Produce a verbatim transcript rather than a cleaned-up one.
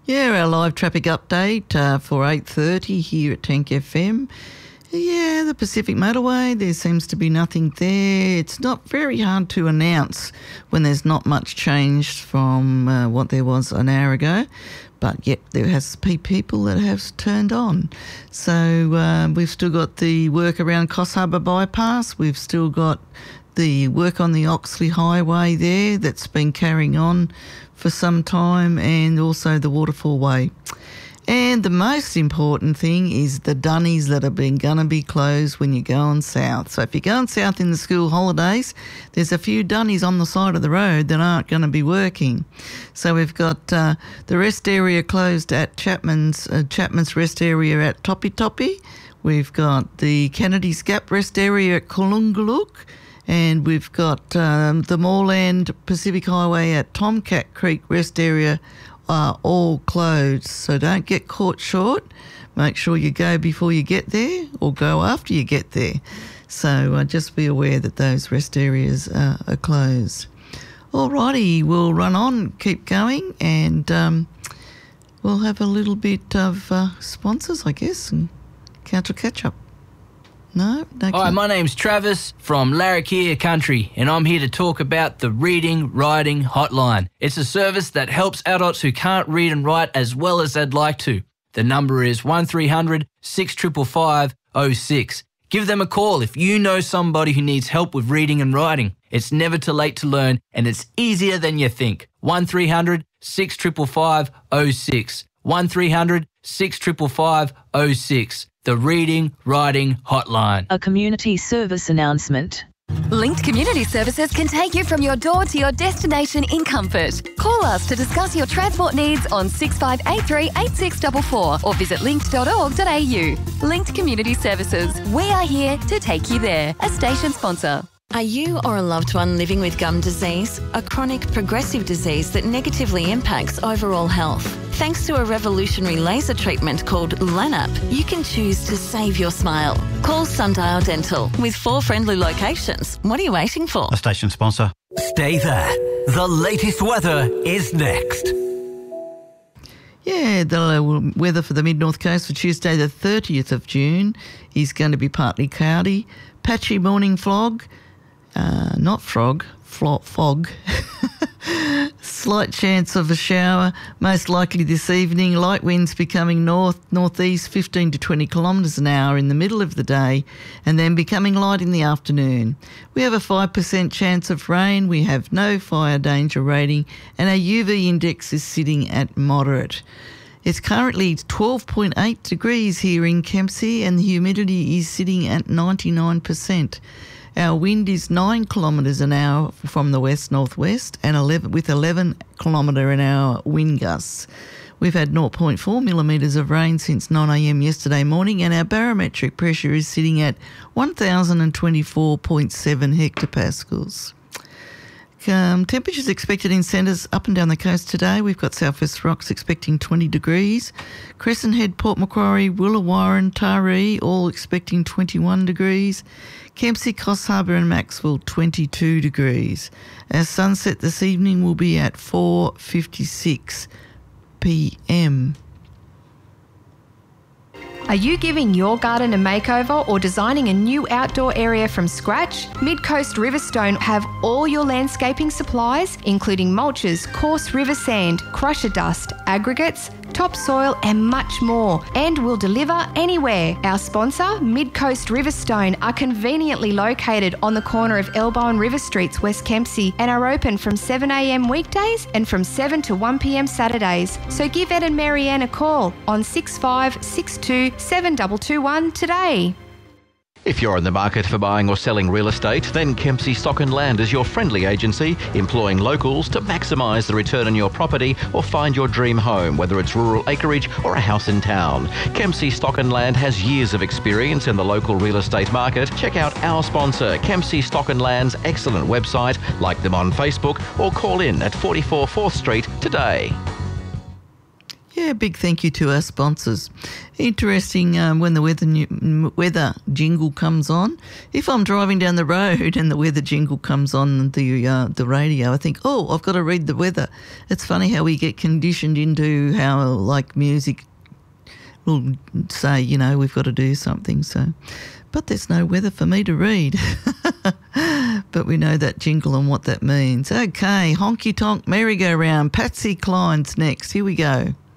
Yeah, our live traffic update uh, for eight thirty here at Tank F M. Yeah, the Pacific Motorway, there seems to be nothing there. It's not very hard to announce when there's not much changed from uh, what there was an hour ago. But yep, there has to be people that have turned on. So uh, we've still got the work around Coffs Harbour Bypass. We've still got the work on the Oxley Highway there that's been carrying on for some time, and also the Waterfall Way. And the most important thing is the dunnies that have been going to be closed when you're going south. So if you're going south in the school holidays, there's a few dunnies on the side of the road that aren't going to be working. So we've got uh, the rest area closed at Chapman's, uh, Chapman's rest area at Toppy Toppy. We've got the Kennedy's Gap rest area at Kulungaluk. And we've got um, the Moorland Pacific Highway at Tomcat Creek rest area are all closed. So don't get caught short. Make sure you go before you get there or go after you get there. So uh, just be aware that those rest areas uh, are closed. Alrighty, we'll run on, keep going, and um, we'll have a little bit of uh, sponsors, I guess, and council catch-up. No, no. Hi, my name's Travis from Larrakia Country, and I'm here to talk about the Reading Writing Hotline. It's a service that helps adults who can't read and write as well as they'd like to. The number is one three hundred, six five five, oh six. Give them a call if you know somebody who needs help with reading and writing. It's never too late to learn, and it's easier than you think. one three hundred, six five five, oh six. one three hundred, six five five, oh six. The Reading Writing Hotline. A community service announcement. Linked Community Services can take you from your door to your destination in comfort. Call us to discuss your transport needs on six five eight three, eight six four four or visit linked dot org dot a u. Linked Community Services. We are here to take you there. A station sponsor. Are you or a loved one living with gum disease, a chronic progressive disease that negatively impacts overall health? Thanks to a revolutionary laser treatment called LANAP, you can choose to save your smile. Call Sundial Dental with four friendly locations. What are you waiting for? A station sponsor. Stay there. The latest weather is next. Yeah, the weather for the Mid-North Coast for Tuesday the thirtieth of June is going to be partly cloudy, patchy morning fog, Uh, not frog, flo- fog. Slight chance of a shower, most likely this evening. Light winds becoming north, northeast, fifteen to twenty kilometres an hour in the middle of the day, and then becoming light in the afternoon. We have a five percent chance of rain. We have no fire danger rating, and our U V index is sitting at moderate. It's currently twelve point eight degrees here in Kempsey, and the humidity is sitting at ninety-nine percent. Our wind is nine kilometres an hour from the west-northwest and eleven with eleven kilometre an hour wind gusts. We've had zero point four millimetres of rain since nine a m yesterday morning, and our barometric pressure is sitting at one thousand twenty-four point seven hectopascals. Um, temperatures expected in centres up and down the coast today. We've got South West Rocks expecting twenty degrees. Crescent Head, Port Macquarie, Willawarren, Taree all expecting twenty-one degrees. Kempsey, Coffs Harbour and Maxwell twenty-two degrees. Our sunset this evening will be at four fifty-six p m. Are you giving your garden a makeover or designing a new outdoor area from scratch? Mid-Coast Riverstone have all your landscaping supplies, including mulches, coarse river sand, crusher dust, aggregates, topsoil and much more, and will deliver anywhere. Our sponsor, Mid-Coast Riverstone, are conveniently located on the corner of Elbow and River Streets, West Kempsey, and are open from seven a m weekdays and from seven to one p m Saturdays. So give Ed and Marianne a call on six five six two, seven two two one today. If you're in the market for buying or selling real estate, then Kempsey Stock and Land is your friendly agency, employing locals to maximise the return on your property or find your dream home, whether it's rural acreage or a house in town. Kempsey Stock and Land has years of experience in the local real estate market. Check out our sponsor, Kempsey Stock and Land's excellent website, like them on Facebook, or call in at forty-four fourth Street today. Yeah, big thank you to our sponsors. Interesting um, when the weather new, weather jingle comes on. If I'm driving down the road and the weather jingle comes on the uh, the radio, I think, oh, I've got to read the weather. It's funny how we get conditioned into how, like, music will say, you know, we've got to do something. So, but there's no weather for me to read. But we know that jingle and what that means. Okay, honky tonk merry-go-round. Patsy Cline's next. Here we go.